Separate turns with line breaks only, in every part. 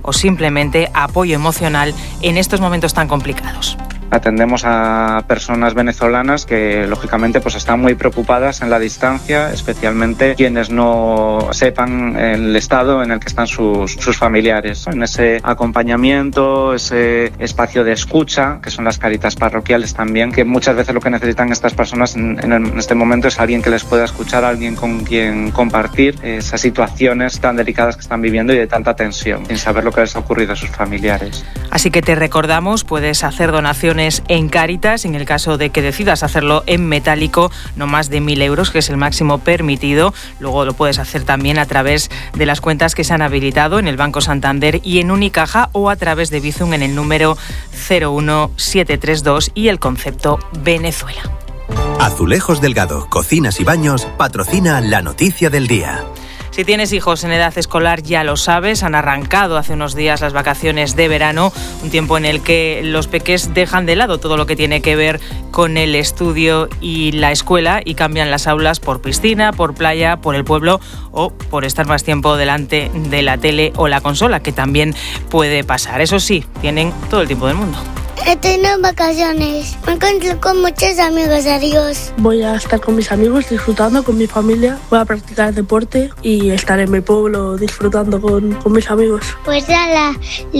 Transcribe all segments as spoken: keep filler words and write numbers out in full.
o simplemente apoyo emocional en estos momentos tan complicados.
Atendemos a personas venezolanas que lógicamente pues están muy preocupadas en la distancia, especialmente quienes no sepan el estado en el que están sus, sus familiares. En ese acompañamiento, ese espacio de escucha, que son las caritas parroquiales también, que muchas veces lo que necesitan estas personas en, en este momento es alguien que les pueda escuchar, alguien con quien compartir esas situaciones tan delicadas que están viviendo y de tanta tensión, sin saber lo que les ha ocurrido a sus familiares.
Así que te recordamos, puedes hacer donaciones en Cáritas, en el caso de que decidas hacerlo en metálico, no más de mil euros, que es el máximo permitido. Luego lo puedes hacer también a través de las cuentas que se han habilitado en el Banco Santander y en Unicaja, o a través de Bizum en el número cero uno siete tres dos y el concepto Venezuela.
Azulejos Delgado, Cocinas y Baños, patrocina la noticia del día.
Si tienes hijos en edad escolar, ya lo sabes, han arrancado hace unos días las vacaciones de verano, un tiempo en el que los peques dejan de lado todo lo que tiene que ver con el estudio y la escuela y cambian las aulas por piscina, por playa, por el pueblo o por estar más tiempo delante de la tele o la consola, que también puede pasar. Eso sí, tienen todo el tiempo del mundo.
He tenido vacaciones, me encuentro con muchos amigos, adiós.
Voy a estar con mis amigos, disfrutando con mi familia, voy a practicar deporte y estar en mi pueblo disfrutando con, con mis amigos.
Pues a la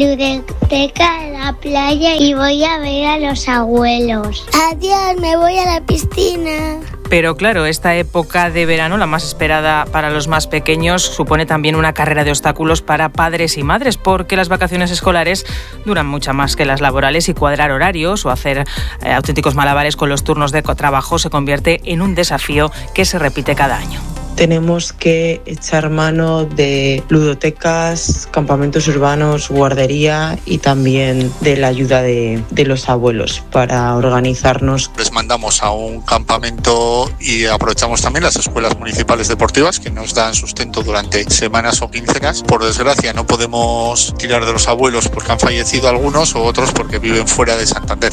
ludoteca, a la playa y voy a ver a los abuelos. Adiós, me voy a la piscina.
Pero claro, esta época de verano, la más esperada para los más pequeños, supone también una carrera de obstáculos para padres y madres, porque las vacaciones escolares duran mucho más que las laborales y cuadrar horarios o hacer eh, auténticos malabares con los turnos de trabajo se convierte en un desafío que se repite cada año.
Tenemos que echar mano de ludotecas, campamentos urbanos, guardería y también de la ayuda de, de los abuelos para organizarnos.
Les mandamos a un campamento y aprovechamos también las escuelas municipales deportivas que nos dan sustento durante semanas o quincenas. Por desgracia no podemos tirar de los abuelos porque han fallecido algunos o otros porque viven fuera de Santander.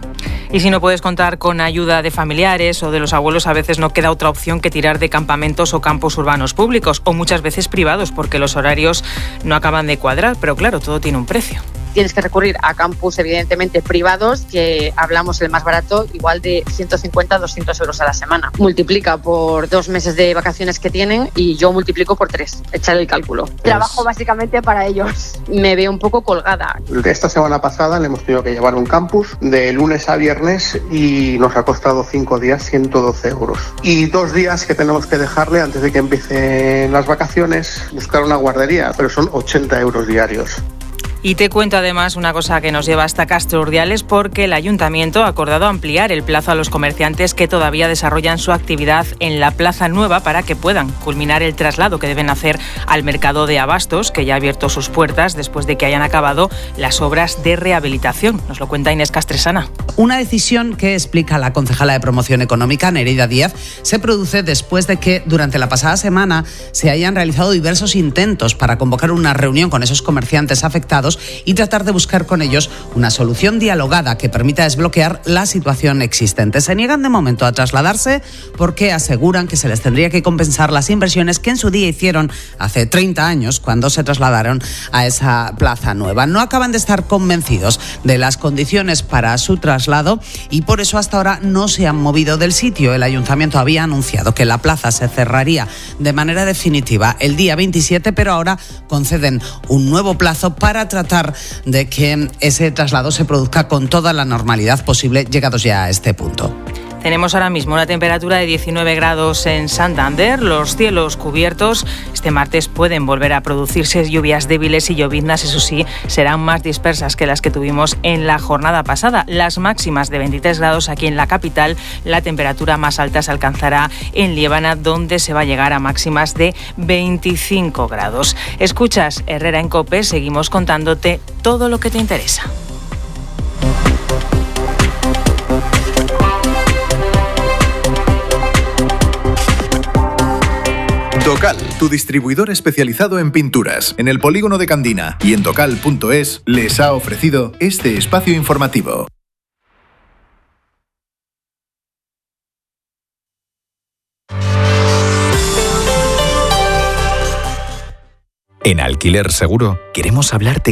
Y si no puedes contar con ayuda de familiares o de los abuelos, a veces no queda otra opción que tirar de campamentos o campos urbanos públicos, o muchas veces privados, porque los horarios no acaban de cuadrar, pero claro, todo tiene un precio.
Tienes que recurrir a campus evidentemente privados, que hablamos el más barato, igual de ciento cincuenta a doscientos euros a la semana. Multiplica por dos meses de vacaciones que tienen y yo multiplico por tres, echar el cálculo. Pues... trabajo básicamente para ellos. Me veo un poco colgada.
Esta semana pasada le hemos tenido que llevar un campus de lunes a viernes y nos ha costado cinco días ciento doce euros. Y dos días que tenemos que dejarle antes de que empiecen las vacaciones, buscar una guardería, pero son ochenta euros diarios.
Y te cuento además una cosa que nos lleva hasta Castro Urdiales, porque el Ayuntamiento ha acordado ampliar el plazo a los comerciantes que todavía desarrollan su actividad en la Plaza Nueva para que puedan culminar el traslado que deben hacer al mercado de abastos, que ya ha abierto sus puertas después de que hayan acabado las obras de rehabilitación. Nos lo cuenta Inés Castresana.
Una decisión que, explica la concejala de Promoción Económica, Nereida Díaz, se produce después de que durante la pasada semana se hayan realizado diversos intentos para convocar una reunión con esos comerciantes afectados y tratar de buscar con ellos una solución dialogada que permita desbloquear la situación existente. Se niegan de momento a trasladarse porque aseguran que se les tendría que compensar las inversiones que en su día hicieron hace treinta años cuando se trasladaron a esa plaza nueva. No acaban de estar convencidos de las condiciones para su traslado y por eso hasta ahora no se han movido del sitio. El ayuntamiento había anunciado que la plaza se cerraría de manera definitiva el día veintisiete, pero ahora conceden un nuevo plazo para tratar de que ese traslado se produzca con toda la normalidad posible, llegados ya a este punto.
Tenemos ahora mismo una temperatura de diecinueve grados en Santander, los cielos cubiertos. Este martes pueden volver a producirse lluvias débiles y lloviznas, eso sí, serán más dispersas que las que tuvimos en la jornada pasada. Las máximas de veintitrés grados aquí en la capital, la temperatura más alta se alcanzará en Liébana, donde se va a llegar a máximas de veinticinco grados. Escuchas Herrera en COPE, seguimos contándote todo lo que te interesa.
Docal, tu distribuidor especializado en pinturas, en el polígono de Candina y en docal punto es, les ha ofrecido este espacio informativo.
En Alquiler Seguro queremos hablarte